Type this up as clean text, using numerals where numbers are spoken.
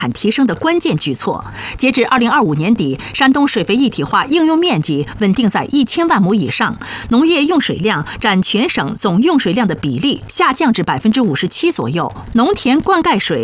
提升的关键举措。截至2025年底，山东水肥一体化应用面积稳定在1000万亩以上，农业用水量占全省总用水量的比例下降至57%左右，农田灌溉水